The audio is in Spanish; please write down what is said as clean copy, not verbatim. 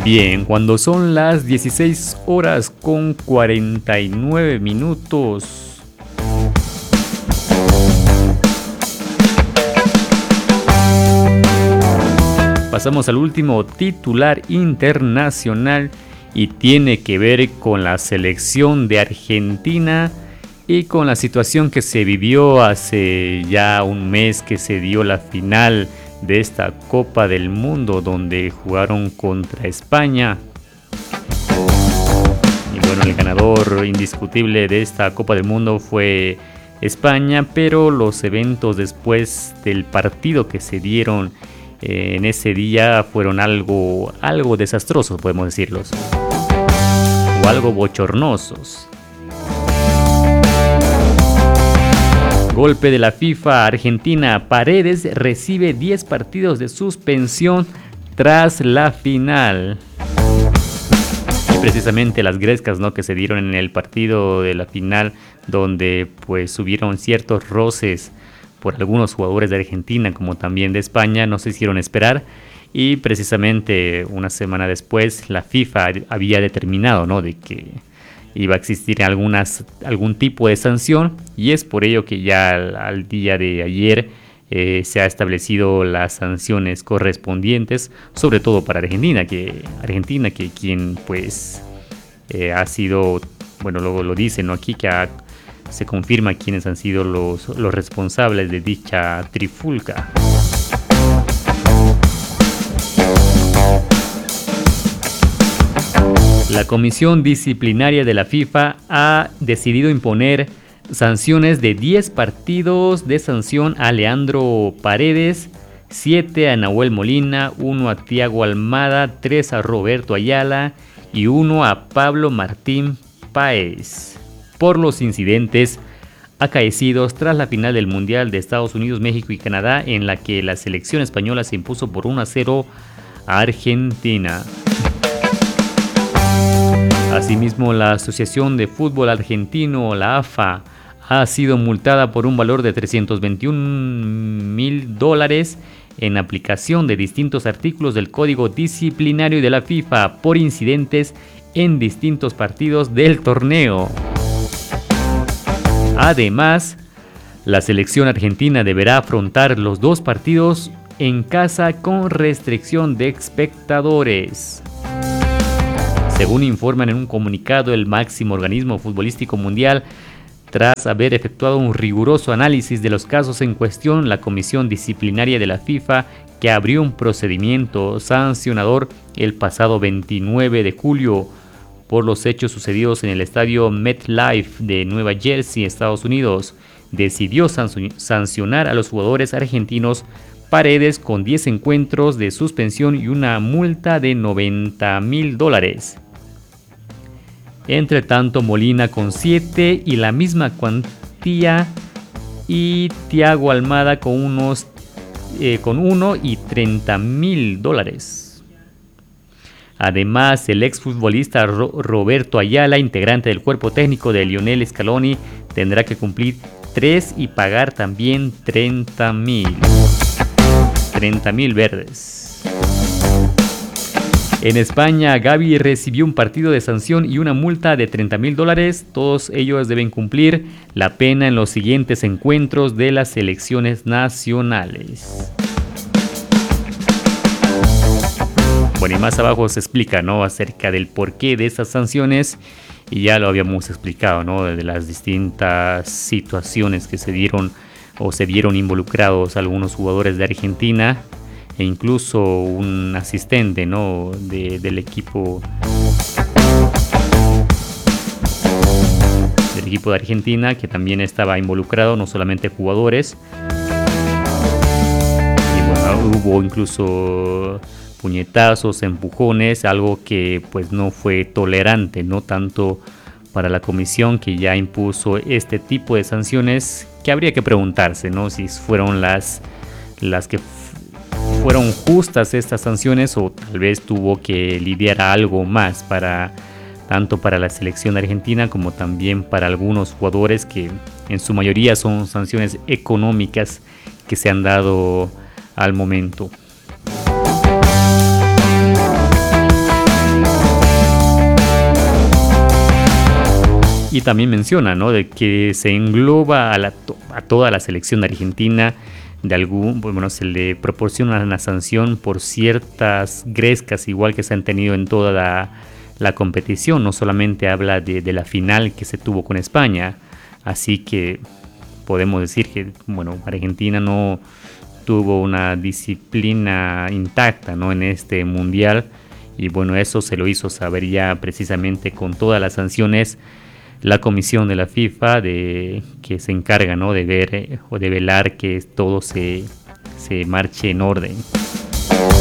Bien, cuando son las 16 horas con 49 minutos. Pasamos al último titular internacional y tiene que ver con la selección de Argentina y con la situación que se vivió hace ya un mes que se dio la final de esta Copa del Mundo donde jugaron contra España. Y bueno, el ganador indiscutible de esta Copa del Mundo fue España, pero los eventos después del partido que se dieron en ese día fueron algo desastrosos, podemos decirlos, o algo bochornosos. Golpe de la FIFA Argentina. Paredes recibe 10 partidos de suspensión tras la final. Y precisamente las grescas, ¿no?, que se dieron en el partido de la final, donde pues hubieron ciertos roces por algunos jugadores de Argentina como también de España, no se hicieron esperar. Y precisamente una semana después la FIFA había determinado, ¿no?, de que iba a existir algún tipo de sanción, y es por ello que ya al día de ayer se ha establecido las sanciones correspondientes, sobre todo para Argentina, que quien pues ha sido, bueno, luego lo dicen, ¿no?, aquí que se confirma quiénes han sido los responsables de dicha trifulca. La Comisión Disciplinaria de la FIFA ha decidido imponer sanciones de 10 partidos de sanción a Leandro Paredes, 7 a Nahuel Molina, 1 a Thiago Almada, 3 a Roberto Ayala y 1 a Pablo Martín Páez por los incidentes acaecidos tras la final del Mundial de Estados Unidos, México y Canadá, en la que la selección española se impuso por 1-0 a Argentina. Asimismo, la Asociación de Fútbol Argentino, la AFA, ha sido multada por un valor de $321,000 en aplicación de distintos artículos del Código Disciplinario de la FIFA por incidentes en distintos partidos del torneo. Además, la selección argentina deberá afrontar los 2 partidos en casa con restricción de espectadores. Según informan en un comunicado el máximo organismo futbolístico mundial, tras haber efectuado un riguroso análisis de los casos en cuestión, la Comisión Disciplinaria de la FIFA, que abrió un procedimiento sancionador el pasado 29 de julio por los hechos sucedidos en el estadio MetLife de Nueva Jersey, Estados Unidos, decidió sancionar a los jugadores argentinos Paredes con 10 encuentros de suspensión y una multa de $90,000. Entre tanto, Molina con 7 y la misma cuantía, y Thiago Almada con 1 y $30,000. Además, el exfutbolista Roberto Ayala, integrante del cuerpo técnico de Lionel Scaloni, tendrá que cumplir 3 y pagar también $30,000 verdes. En España, Gavi recibió un partido de sanción y una multa de $30,000. Todos ellos deben cumplir la pena en los siguientes encuentros de las selecciones nacionales. Bueno, y más abajo se explica, ¿no?, acerca del porqué de estas sanciones, y ya lo habíamos explicado, ¿no?, de las distintas situaciones que se dieron o se vieron involucrados algunos jugadores de Argentina, e incluso un asistente, ¿no?, del equipo de Argentina, que también estaba involucrado, no solamente jugadores. Y bueno, hubo incluso puñetazos, empujones, algo que pues no fue tolerante, no tanto para la comisión que ya impuso este tipo de sanciones, que habría que preguntarse, ¿no?, si fueron las que fueron justas estas sanciones, o tal vez tuvo que lidiar algo más tanto para la selección argentina como también para algunos jugadores, que en su mayoría son sanciones económicas que se han dado al momento. aquí también menciona, ¿no?, de que se engloba a toda la selección argentina. Se le proporciona una sanción por ciertas grescas igual que se han tenido en toda la competición. No solamente habla de la final que se tuvo con España, así que podemos decir que, bueno, Argentina no tuvo una disciplina intacta, ¿no?, en este mundial, y bueno, eso se lo hizo saber ya precisamente con todas las sanciones la comisión de la FIFA, que se encarga, ¿no?, de ver o de velar que todo se marche en orden.